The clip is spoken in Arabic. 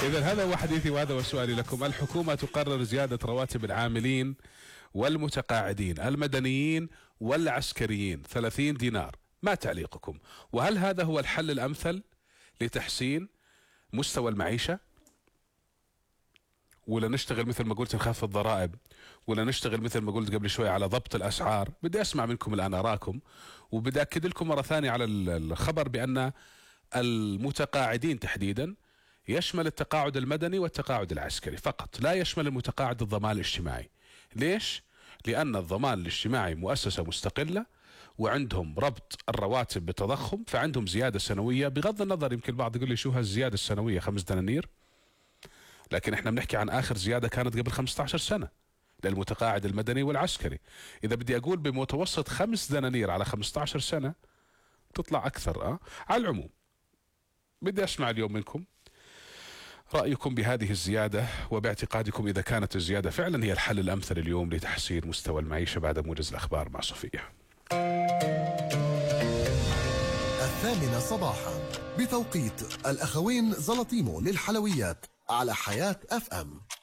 إذا هذا هو حديثي وهذا هو سؤالي لكم. الحكومة تقرر زيادة رواتب العاملين والمتقاعدين المدنيين والعسكريين 30 دينار، ما تعليقكم؟ وهل هذا هو الحل الأمثل لتحسين مستوى المعيشة؟ ولا نشتغل مثل ما قلت نخفض الضرائب؟ ولا نشتغل مثل ما قلت قبل شوي على ضبط الأسعار؟ بدي أسمع منكم الآن آراءكم، وبدي أكد لكم مرة ثانية على الخبر بأن المتقاعدين تحديدا يشمل التقاعد المدني والتقاعد العسكري فقط، لا يشمل المتقاعد الضمان الاجتماعي. ليش؟ لأن الضمان الاجتماعي مؤسسة مستقلة وعندهم ربط الرواتب بالتضخم، فعندهم زيادة سنوية. بغض النظر يمكن البعض يقول لي شو هالزيادة السنوية 5 دنانير، لكن احنا بنحكي عن آخر زيادة كانت قبل 15 سنة للمتقاعد المدني والعسكري. إذا بدي أقول بمتوسط 5 دنانير على 15 سنة تطلع أكثر. على العموم بدي أسمع اليوم منكم رأيكم بهذه الزيادة، وباعتقادكم إذا كانت الزيادة فعلا هي الحل الأمثل اليوم لتحسين مستوى المعيشة. بعد موجز الأخبار مع صفية. 8 صباحا بتوقيت الأخوين زلطيمو للحلويات على حياة FM.